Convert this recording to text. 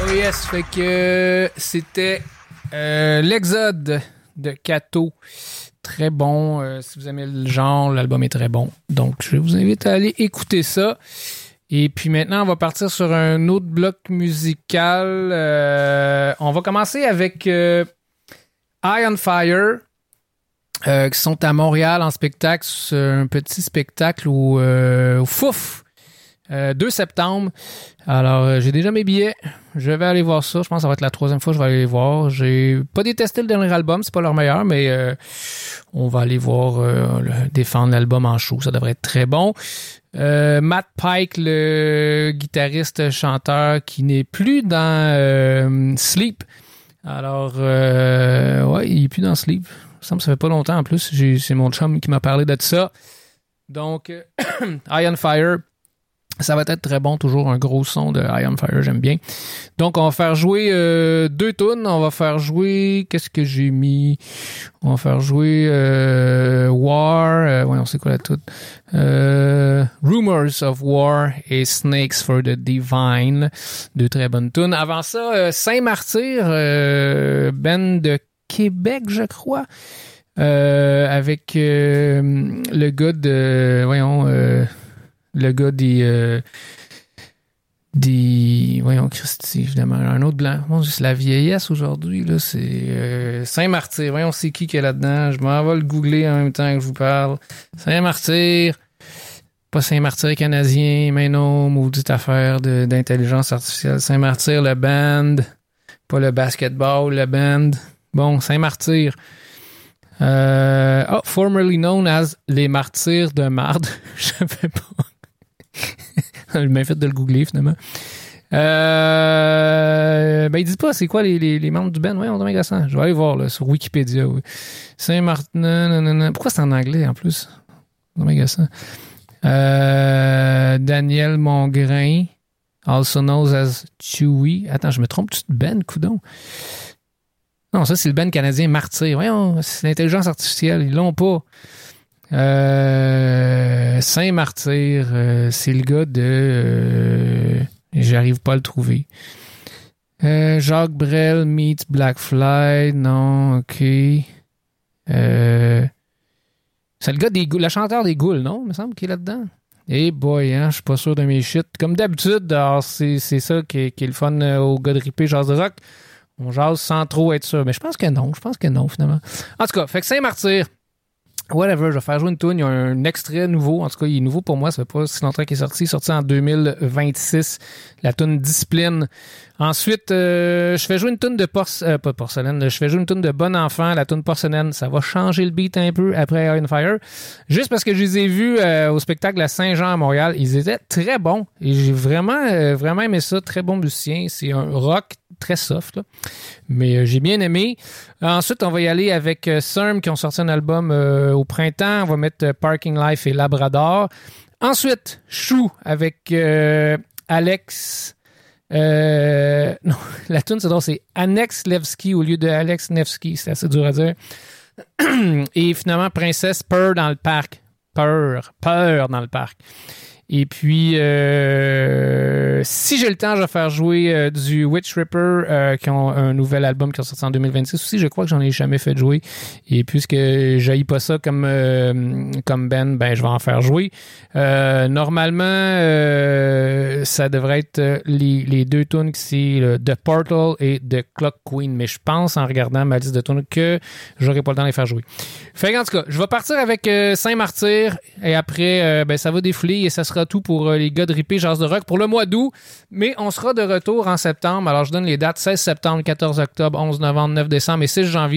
Oh yes, fait que c'était l'Exode de Kato. Très bon. Si vous aimez le genre, l'album est très bon. Donc, je vous invite à aller écouter ça. Et puis maintenant, on va partir sur un autre bloc musical. On va commencer avec Eye on Fire, qui sont à Montréal en spectacle. C'est un petit spectacle au Fouf. 2 septembre. Alors, j'ai déjà mes billets. Je vais aller voir ça. Je pense que ça va être la 3e fois que je vais aller les voir. J'ai pas détesté le dernier album. C'est pas leur meilleur, mais on va aller voir défendre l'album en show. Ça devrait être très bon. Matt Pike, le guitariste chanteur qui n'est plus dans Sleep. Alors, ouais, il est plus dans Sleep. Il me semble que ça fait pas longtemps en plus. C'est mon chum qui m'a parlé de ça. Donc, Eye on Fire. Ça va être très bon, toujours un gros son de Eye on Fire, j'aime bien. Donc, on va faire jouer 2 tunes. On va faire jouer... Qu'est-ce que j'ai mis? On va faire jouer War... ouais, on sait quoi la toute? Rumors of War et Snakes for the Divine. 2 très bonnes tunes. Avant ça, Saint-Martyr, band de Québec, je crois. Avec le gars de... le gars des voyons, Christy, évidemment, un autre blanc. Bon, c'est la vieillesse aujourd'hui, là, c'est Saint-Martyr. Voyons, c'est qui est là-dedans. Je m'en vais le googler en même temps que je vous parle. Saint-Martyr, pas Saint-Martyr canadien, mais non, maudite affaire d'intelligence artificielle. Saint-Martyr, le band, pas le basketball, le band. Bon, Saint-Martyr. Formerly known as les Martyrs de Marde. Je savais pas. J'ai bien fait de le googler, finalement. Ils disent pas c'est quoi les membres du band. Ouais, on est agaçant. Je vais aller voir là, sur Wikipédia. Oui. Saint-Martin. Pourquoi c'est en anglais en plus? On est agaçant. Daniel Mongrain, also known as Chewy. Attends, je me trompe-tu de band, coudon? Non, ça, c'est le band canadien Martyr. Voyons, c'est l'intelligence artificielle. Ils l'ont pas. Saint-Martyr, c'est le gars de... j'arrive pas à le trouver. Jacques Brel meets Blackfly. Non, OK. C'est le gars le chanteur des Ghouls, non? Il me semble qu'il est là-dedans. Eh boy, hein, je suis pas sûr de mes shit. Comme d'habitude, alors c'est ça qui est le fun au gars de ripé jazz de rock. On jase sans trop être sûr. Mais je pense que non, finalement. En tout cas, fait que Saint-Martyr, whatever, je vais faire jouer une tune. Il y a un extrait nouveau. En tout cas, il est nouveau pour moi. Ça fait pas si longtemps qu'il est sorti. Il est sorti en 2026. La tune Discipline. Ensuite, je fais jouer une tune de pas porcelaine. Je fais jouer une tune de Bon Enfant, la tune Porcelaine. Ça va changer le beat un peu après Eye on Fire. Juste parce que je les ai vus au spectacle à Saint-Jean à Montréal. Ils étaient très bons. Et j'ai vraiment aimé ça. Très bon musicien. C'est un rock très soft, là. Mais j'ai bien aimé. Ensuite, on va y aller avec Serm qui ont sorti un album au printemps. On va mettre Parking Life et Labrador. Ensuite, Chou avec Alex... non, la tune c'est drôle, c'est Annex Levski au lieu de Alex Nevsky, c'est assez dur à dire. Et finalement Princesse Peur dans le parc. Peur dans le parc. Et puis si j'ai le temps, je vais faire jouer du Witch Ripper qui ont un nouvel album qui est sorti en 2026 aussi. Je crois que j'en ai jamais fait jouer. Et puisque j'haïs pas ça comme Ben, je vais en faire jouer. Normalement, ça devrait être les 2 tunes qui c'est The Portal et The Clock Queen. Mais je pense en regardant ma liste de tunes que j'aurai pas le temps de les faire jouer. Fait qu'en tout cas, je vais partir avec Saint-Martyr et après, ça va défouler et ça sera tout pour les gars de ripé jazz de rock pour le mois d'août, mais on sera de retour en septembre. Alors je donne les dates: 16 septembre, 14 octobre, 11 novembre, 9 décembre et 6 janvier.